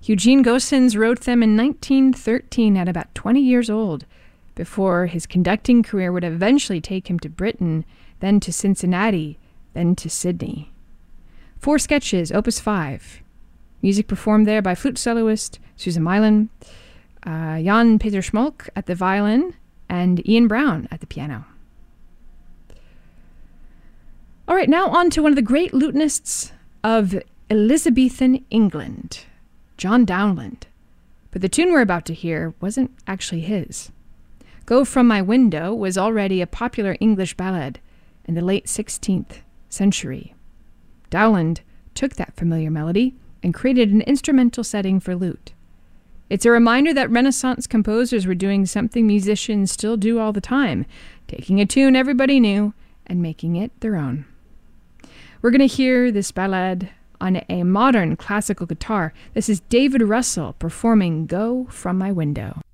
Eugene Goossens wrote them in 1913 at about 20 years old, before his conducting career would eventually take him to Britain, then to Cincinnati, then to Sydney. 4 sketches, Opus 5. Music performed there by flute soloist Susan Mylan, Jan Peter Schmolk at the violin, and Ian Brown at the piano. All right, now on to one of the great lutenists of Elizabethan England, John Dowland. But the tune we're about to hear wasn't actually his. Go From My Window was already a popular English ballad in the late 16th century. Dowland took that familiar melody and created an instrumental setting for lute. It's a reminder that Renaissance composers were doing something musicians still do all the time, taking a tune everybody knew and making it their own. We're going to hear this ballad on a modern classical guitar. This is David Russell performing Go From My Window.